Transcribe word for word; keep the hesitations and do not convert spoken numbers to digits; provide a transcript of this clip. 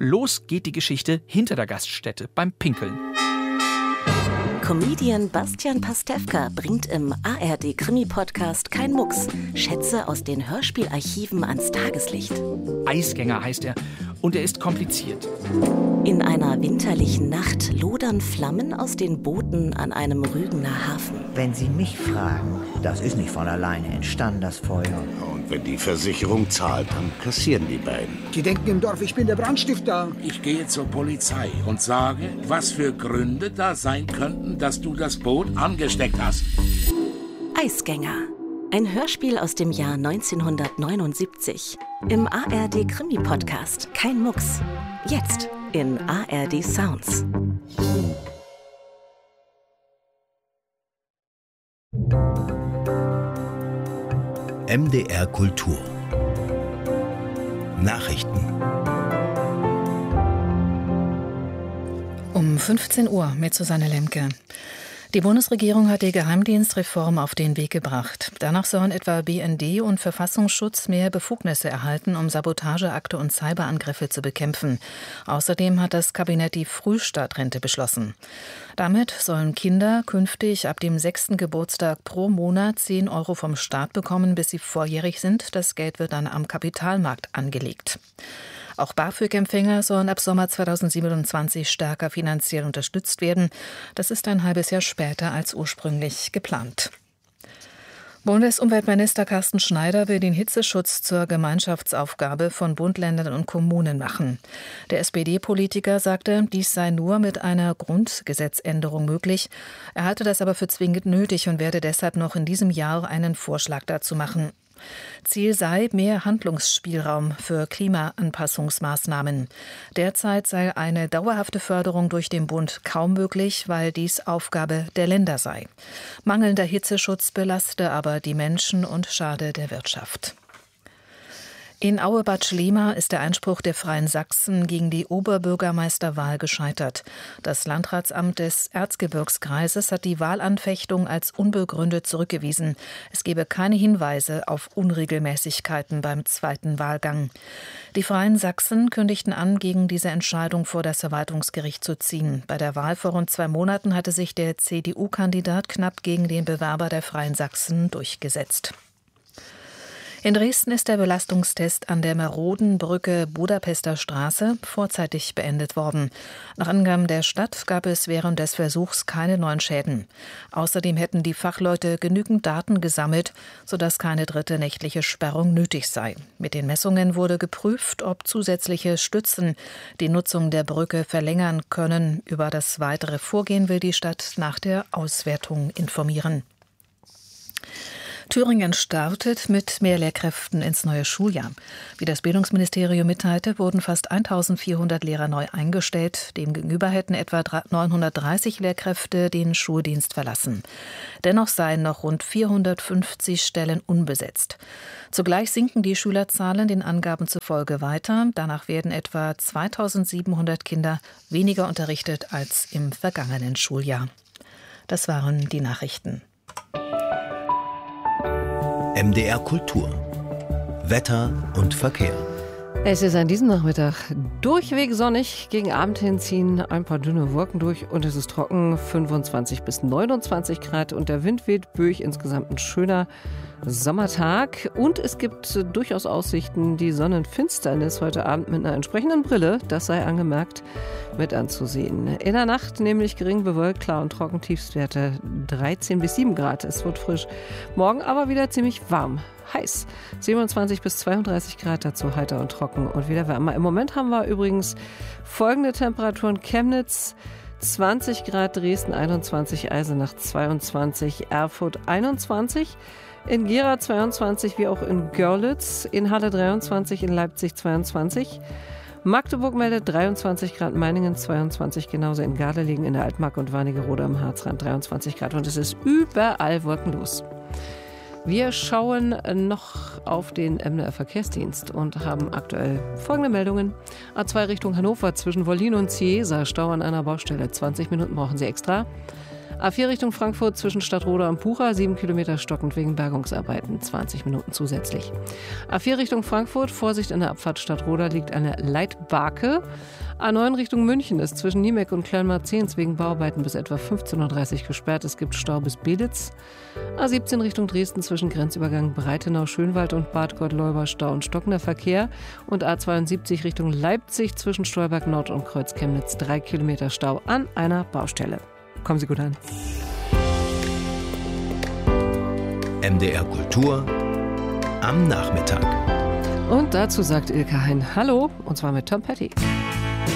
Los geht die Geschichte hinter der Gaststätte beim Pinkeln. Comedian Bastian Pastewka bringt im A R D-Krimi-Podcast Kein Mucks Schätze aus den Hörspielarchiven ans Tageslicht. Eisgänger heißt er und er ist kompliziert. In einer winterlichen Nacht lodern Flammen aus den Booten an einem Rügener Hafen. Wenn Sie mich fragen, das ist nicht von alleine entstanden, das Feuer. Und wenn die Versicherung zahlt, dann kassieren die beiden. Die denken im Dorf, ich bin der Brandstifter. Ich gehe zur Polizei und sage, was für Gründe da sein könnten, dass du das Boot angesteckt hast. Eisgänger. Ein Hörspiel aus dem Jahr neunzehnhundertneunundsiebzig. Im A R D-Krimi-Podcast Kein Mucks. Jetzt in A R D Sounds. M D R Kultur. Nachrichten. Um fünfzehn Uhr mit Susanne Lemke. Die Bundesregierung hat die Geheimdienstreform auf den Weg gebracht. Danach sollen etwa B N D und Verfassungsschutz mehr Befugnisse erhalten, um Sabotageakte und Cyberangriffe zu bekämpfen. Außerdem hat das Kabinett die Frühstartrente beschlossen. Damit sollen Kinder künftig ab dem sechsten Geburtstag pro Monat zehn Euro vom Staat bekommen, bis sie volljährig sind. Das Geld wird dann am Kapitalmarkt angelegt. Auch BAföG-Empfänger sollen ab Sommer zweitausendsiebenundzwanzig stärker finanziell unterstützt werden. Das ist ein halbes Jahr später als ursprünglich geplant. Bundesumweltminister Carsten Schneider will den Hitzeschutz zur Gemeinschaftsaufgabe von Bund, Ländern und Kommunen machen. Der S P D-Politiker sagte, dies sei nur mit einer Grundgesetzänderung möglich. Er halte das aber für zwingend nötig und werde deshalb noch in diesem Jahr einen Vorschlag dazu machen. Ziel sei mehr Handlungsspielraum für Klimaanpassungsmaßnahmen. Derzeit sei eine dauerhafte Förderung durch den Bund kaum möglich, weil dies Aufgabe der Länder sei. Mangelnder Hitzeschutz belaste aber die Menschen und schade der Wirtschaft. In Aue-Bad Schlema ist der Einspruch der Freien Sachsen gegen die Oberbürgermeisterwahl gescheitert. Das Landratsamt des Erzgebirgskreises hat die Wahlanfechtung als unbegründet zurückgewiesen. Es gebe keine Hinweise auf Unregelmäßigkeiten beim zweiten Wahlgang. Die Freien Sachsen kündigten an, gegen diese Entscheidung vor das Verwaltungsgericht zu ziehen. Bei der Wahl vor rund zwei Monaten hatte sich der C D U-Kandidat knapp gegen den Bewerber der Freien Sachsen durchgesetzt. In Dresden ist der Belastungstest an der maroden Brücke Budapester Straße vorzeitig beendet worden. Nach Angaben der Stadt gab es während des Versuchs keine neuen Schäden. Außerdem hätten die Fachleute genügend Daten gesammelt, sodass keine dritte nächtliche Sperrung nötig sei. Mit den Messungen wurde geprüft, ob zusätzliche Stützen die Nutzung der Brücke verlängern können. Über das weitere Vorgehen will die Stadt nach der Auswertung informieren. Thüringen startet mit mehr Lehrkräften ins neue Schuljahr. Wie das Bildungsministerium mitteilte, wurden fast eintausendvierhundert Lehrer neu eingestellt. Demgegenüber hätten etwa neunhundertdreißig Lehrkräfte den Schuldienst verlassen. Dennoch seien noch rund vierhundertfünfzig Stellen unbesetzt. Zugleich sinken die Schülerzahlen den Angaben zufolge weiter. Danach werden etwa zweitausendsiebenhundert Kinder weniger unterrichtet als im vergangenen Schuljahr. Das waren die Nachrichten. M D R Kultur. Wetter und Verkehr. Es ist an diesem Nachmittag durchweg sonnig, gegen Abend hin ziehen ein paar dünne Wolken durch und es ist trocken, fünfundzwanzig bis neunundzwanzig Grad und der Wind weht böig, insgesamt ein schöner Sommertag und es gibt durchaus Aussichten, die Sonnenfinsternis heute Abend mit einer entsprechenden Brille, das sei angemerkt, mit anzusehen. In der Nacht nämlich gering bewölkt, klar und trocken, Tiefstwerte dreizehn bis sieben Grad, es wird frisch. Morgen aber wieder ziemlich warm. Heiß. siebenundzwanzig bis zweiunddreißig Grad, dazu heiter und trocken und wieder wärmer. Im Moment haben wir übrigens folgende Temperaturen. Chemnitz zwanzig Grad, Dresden einundzwanzig, Eisenach zweiundzwanzig, Erfurt einundzwanzig, in Gera zweiundzwanzig, wie auch in Görlitz, in Halle dreiundzwanzig, in Leipzig zweiundzwanzig, Magdeburg meldet dreiundzwanzig Grad, Meiningen zweiundzwanzig, genauso in Gardelegen, in der Altmark und Wernigerode am Harzrand dreiundzwanzig Grad und es ist überall wolkenlos. Wir schauen noch auf den M D R-Verkehrsdienst und haben aktuell folgende Meldungen. A zwei Richtung Hannover zwischen Wollin und Ciesa, Stau an einer Baustelle. zwanzig Minuten brauchen Sie extra. A vier Richtung Frankfurt zwischen Stadtroda und Pucha, sieben Kilometer stockend wegen Bergungsarbeiten, zwanzig Minuten zusätzlich. A vier Richtung Frankfurt, Vorsicht an der Abfahrt Stadtroda, liegt eine Leitbarke. A neun Richtung München ist zwischen Niemeck und Kleinmarzehns wegen Bauarbeiten bis etwa fünfzehn Uhr dreißig gesperrt. Es gibt Stau bis Belitz. A siebzehn Richtung Dresden zwischen Grenzübergang Breitenau-Schönwald und Bad Gottleuba Stau und stockender Verkehr. Und A zweiundsiebzig Richtung Leipzig zwischen Stolberg Nord und Kreuz Chemnitz, drei Kilometer Stau an einer Baustelle. Kommen Sie gut an. M D R Kultur am Nachmittag. Und dazu sagt Ilka Hein Hallo, und zwar mit Tom Petty.